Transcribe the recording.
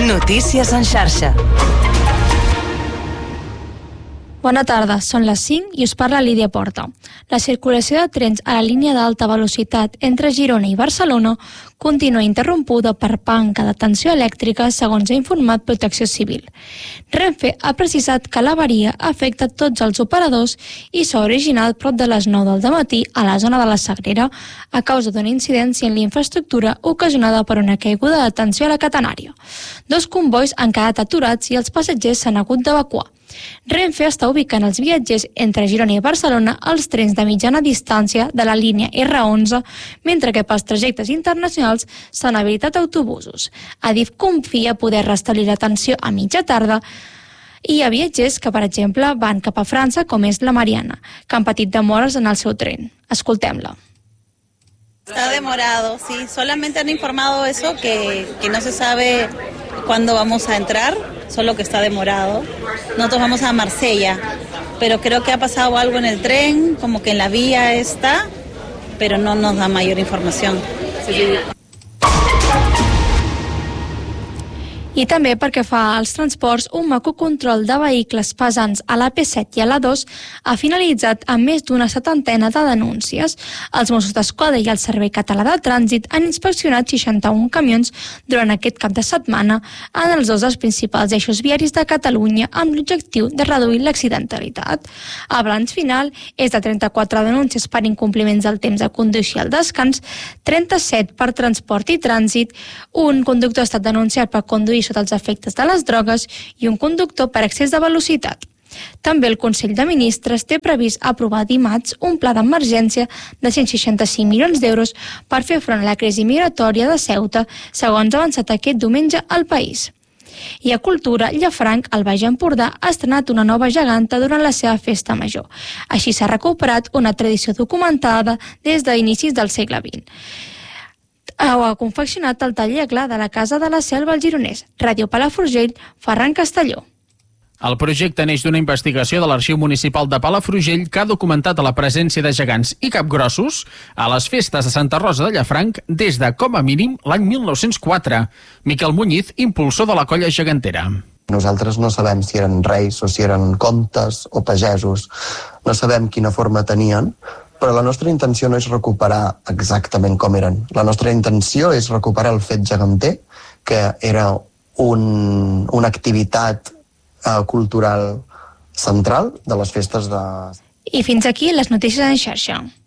Notícies en xarxa. Bona tarda, són les 5 i us parla Lídia Porta. La circulació de trens a la línia d'alta velocitat entre Girona i Barcelona continua interrompuda per manca de tensió elèctrica, segons ha informat Protecció Civil. Renfe ha precisat que l'avaria afecta tots els operadors i s'ha originat prop de les 9 del dematí a la zona de la Sagrera a causa d'una incidència en la infraestructura ocasionada per una caiguda de tensió a la catenària. 2 combois han quedat aturats i els passatgers s'han hagut d'evacuar. Renfe està ubicant els viatgers entre Girona i Barcelona als trens de mitjana distància de la línia R11, mentre que pels trajectes internacionals s'han habilitat autobusos. Adif confia poder restablir la tensió a mitja tarda i hi ha viatgers que, per exemple, van cap a França, com és la Mariana, que han patit demores en el seu tren. Escoltem-la. Está demorado, sí. Solamente han informado eso, que no se sabe cuándo vamos a entrar, solo que está demorado. Nosotros vamos a Marsella, pero creo que ha pasado algo en el tren, como que en la vía está, pero no nos da mayor información. Sí. I també perquè fa als transports, un macrocontrol de vehicles pesants a l'AP7 i a l'A2 ha finalitzat amb més d'una 70 de denúncies. Els Mossos d'Esquadra i el Servei Català de Trànsit han inspeccionat 61 camions durant aquest cap de setmana en els 2 dels principals eixos viaris de Catalunya amb l'objectiu de reduir l'accidentalitat. El balanç final és de 34 denúncies per incompliments del temps de conduir i el descans, 37 per transport i trànsit, un conductor ha estat denunciat per conduir sota els efectes de les drogues i un conductor per excés de velocitat. També el Consell de Ministres té previst aprovar dimarts un pla d'emergència de 165 milions d'euros per fer front a la crisi migratòria de Ceuta, segons ha avançat aquest diumenge al País. I a Cultura, Llafranc, al Baix Empordà, ha estrenat una nova geganta durant la seva festa major. Així s'ha recuperat una tradició documentada des d'inicis del segle XX. Ho ha confeccionat el taller Gla de la Casa de la Selva al Gironès. Ràdio Palafrugell, Ferran Castelló. El projecte neix d'una investigació de l'Arxiu Municipal de Palafrugell que ha documentat la presència de gegants i capgrossos a les festes de Santa Rosa de Llafranc des de, com a mínim, l'any 1904. Miquel Muñiz, impulsor de la colla gegantera. Nosaltres no sabem si eren reis o si eren comtes o pagesos. No sabem quina forma tenien, però la nostra intenció no és recuperar exactament com eren. La nostra intenció és recuperar el fet geganter, que era una activitat cultural central de les festes de... I fins aquí les notícies en xarxa.